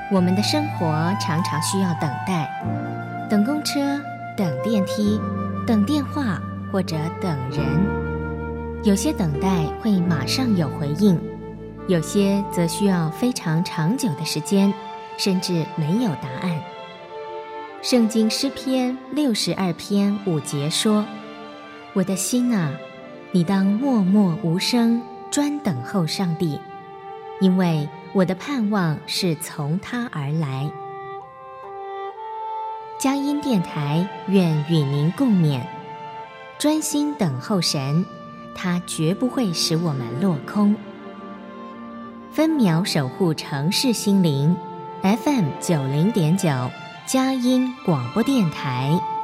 我们的生活常常需要等待，等公车，等电梯，等电话，或者等人。有些等待会马上有回应，有些则需要非常长久的时间，甚至没有答案。圣经诗篇62篇5节说：我的心啊，你当默默无声，专等候上帝，因为我的盼望是从他而来。佳音电台愿与您共勉，专心等候神，他绝不会使我们落空。分秒守护城市心灵，FM 90.9佳音广播电台。